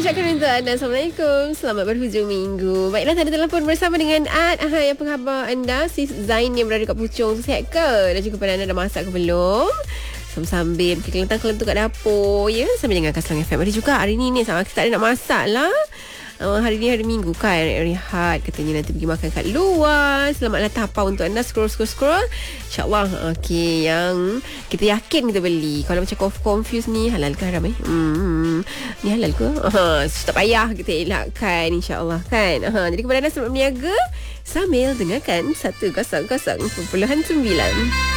ucapkan untuk anda Assalamualaikum, selamat berhujung minggu. Baiklah, tanda telefon bersama dengan yang pengkhabar anda, Sis Zain yang berada kat Puchong. Sihat ke? Dan juga pada anda dah masak ke belum? Sambil kelentung kat dapur, ya, sambil dengarkan Slang FM. Ada juga hari ni sama kita tak ada nak masak lah. Hari ni hari Minggu kan, rehat, katanya nanti pergi makan kat luar. Selamatlah tapau untuk anda. Scroll InsyaAllah. Okay, yang kita yakin kita beli. Kalau macam confused ni, halal ke haram ni halal ke? Tak payah kita elakkan, InsyaAllah kan. Jadi kepada anda selamat berniaga sambil dengarkan 100.9.